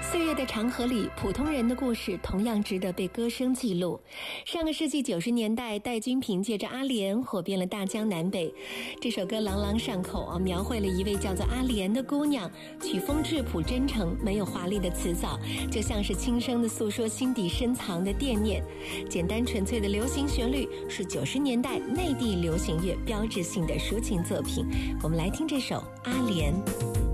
岁月的长河里，普通人的故事同样值得被歌声记录。上个世纪90年代，戴军凭借着《阿莲》火遍了大江南北。这首歌朗朗上口描绘了一位叫做阿莲的姑娘，曲风质朴真诚，没有华丽的辞藻，就像是轻声的诉说心底深藏的惦念。简单纯粹的流行旋律，是90年代内地流行乐标志性的抒情作品。我们来听这首《阿莲》。